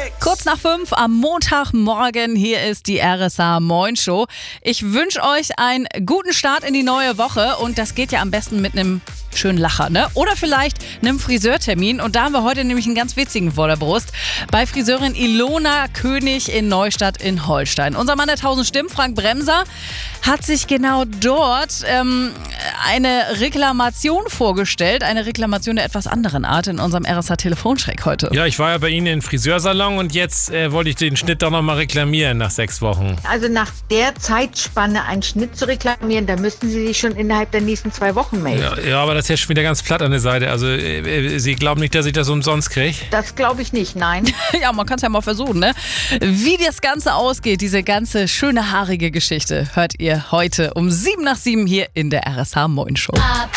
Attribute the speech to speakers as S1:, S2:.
S1: Kurz nach 5 am Montagmorgen, hier ist die RSA Moin Show. Ich wünsche euch einen guten Start in die neue Woche und das geht ja am besten mit einem schönen Lacher, ne? Oder vielleicht einem Friseurtermin und da haben wir heute nämlich einen ganz witzigen vor der Brust. Bei Friseurin Ilona König in Neustadt in Holstein. Unser Mann der 1000 Stimmen, Frank Bremser, hat sich genau dort eine Reklamation vorgestellt. Eine Reklamation der etwas anderen Art in unserem RSA-Telefonschreck heute.
S2: Ja, ich war ja bei Ihnen im Friseursalon und jetzt wollte ich den Schnitt doch nochmal reklamieren nach 6 Wochen.
S3: Also nach der Zeitspanne einen Schnitt zu reklamieren, da müssten Sie sich schon innerhalb der nächsten 2 Wochen melden.
S2: Ja, aber das ist ja schon wieder ganz platt an der Seite. Also Sie glauben nicht, dass ich das umsonst kriege?
S3: Das glaube ich nicht, nein.
S1: Ja, man kann es ja mal versuchen, ne? Wie das Ganze ausgeht, diese ganze schöne haarige Geschichte, hört ihr heute um 7 nach 7 hier in der RSA Moin Show.